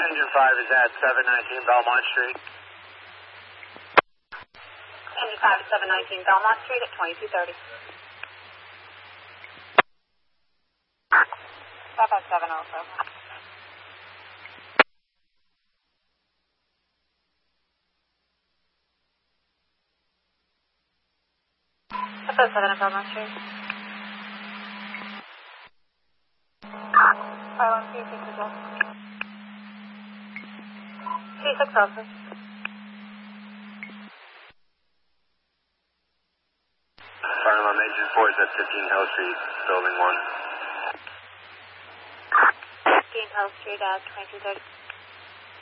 Engine 5 is at 719 Belmont Street. Engine 5 at 719 Belmont Street at 2230. 557 also. That's 7 at Belmont Street. 513 T6 also. Farnham Engine 4 is at 15 Hill Street, Building 1. 15 Hill Street at 2230.